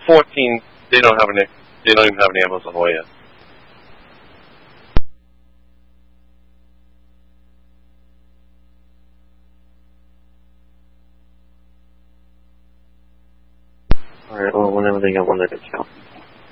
14, they don't even have any ambulance on the way yet. Alright, well, whenever they get one, they can count.